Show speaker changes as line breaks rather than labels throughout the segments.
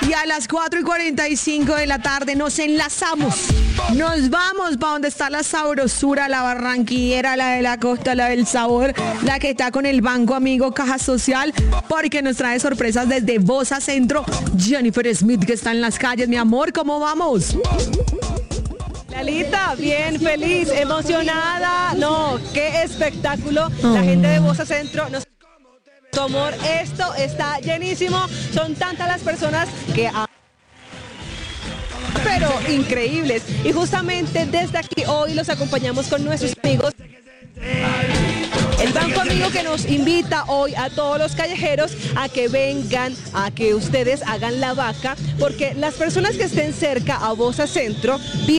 Y a las 4:45 de la tarde nos enlazamos. Nos vamos para donde está la sabrosura, la barranquillera, la de la costa, la del sabor, la que está con el Banco Amigo Caja Social, porque nos trae sorpresas desde Bosa Centro. Jennifer Smith, que está en las calles. Mi amor, ¿cómo vamos?
Lalita, bien, feliz, emocionada. No, qué espectáculo. La gente de Bosa Centro nos... Tu amor, esto está llenísimo. Son tantas las personas que... pero increíbles. Y justamente desde aquí hoy los acompañamos con nuestros amigos. El Banco Amigo que nos invita hoy a todos los callejeros a que vengan, a que ustedes hagan la vaca, porque las personas que estén cerca a Bosa Centro...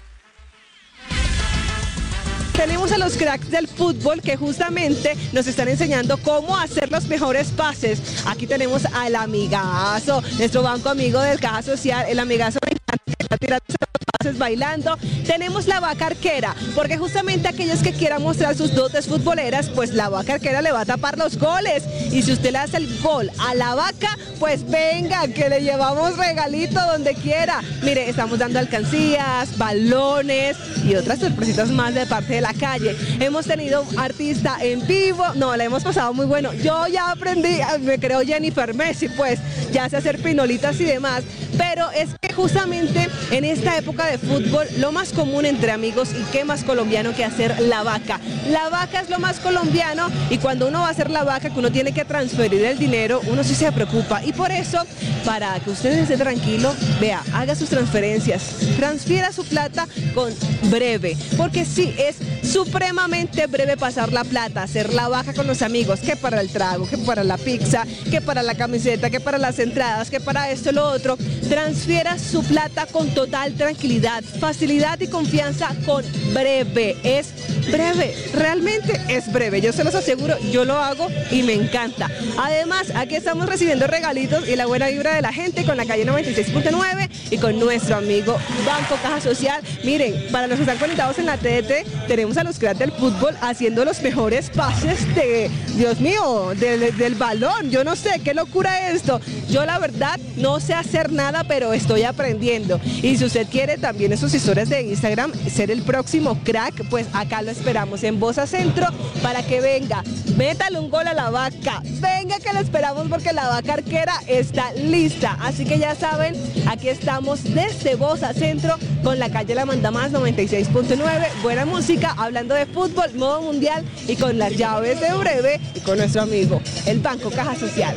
Tenemos a los cracks del fútbol que justamente nos están enseñando cómo hacer los mejores pases. Aquí tenemos al amigazo, nuestro Banco Amigo del Caja Social. El amigazo me encanta, está tirando los pases bailando. Tenemos la vaca arquera, porque justamente aquellos que quieran mostrar sus dotes futboleras, pues la vaca arquera le va a tapar los goles. Y si usted le hace el gol a la vaca, pues venga, que le llevamos regalito donde quiera. Mire, estamos dando alcancías, balones y otras sorpresitas más de parte de la calle. Hemos tenido artista en vivo, no, la hemos pasado muy bueno. Yo ya aprendí, me creo Jennifer Messi, pues ya sé hacer pinolitas y demás, pero es que justamente en esta época de fútbol lo más común entre amigos, y qué más colombiano que hacer la vaca. La vaca es lo más colombiano, y cuando uno va a hacer la vaca, que uno tiene que transferir el dinero, uno sí se preocupa, y por eso, para que usted esté tranquilo, vea, haga sus transferencias, transfiera su plata con Breve, porque sí, es supremamente breve pasar la plata, hacer la vaca con los amigos, que para el trago, que para la pizza, que para la camiseta, que para las entradas, que para esto, lo otro. Transfiera su plata con total tranquilidad, facilidad y confianza con Breve. Es breve, realmente es breve, yo se los aseguro, yo lo hago y me encanta. Además, aquí estamos recibiendo regalitos y la buena vibra de la gente con la calle 96.9 y con nuestro amigo Banco Caja Social. Miren, para los que están conectados en la TDT, tenemos a los cracks del fútbol haciendo los mejores pases de, Dios mío, del balón. Yo no sé, qué locura esto. Yo la verdad no sé hacer nada, pero estoy aprendiendo. Y si usted quiere también en sus historias de Instagram ser el próximo crack, pues acá lo esperamos en Bosa Centro para que venga, métale un gol a la vaca, venga que lo esperamos porque la vaca arquera está lista. Así que ya saben, aquí estamos desde Bosa Centro con la calle La Mandamás 96.9, buena música, hablando de fútbol, modo mundial y con las llaves de Breve y con nuestro amigo, el Banco Caja Social.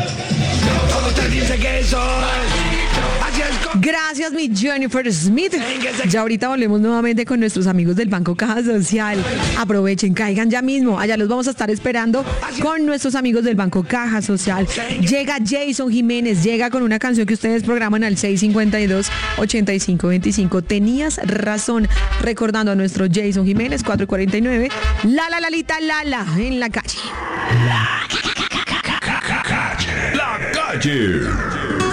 Gracias, mi Jennifer Smith. Ya ahorita volvemos nuevamente con nuestros amigos del Banco Caja Social. Aprovechen, caigan ya mismo. Allá los vamos a estar esperando con nuestros amigos del Banco Caja Social. Llega Jason Jiménez, llega con una canción que ustedes programan al 652-8525. Tenías razón, recordando a nuestro Jason Jiménez, 449. Lalita, Lala, en la calle.
La calle.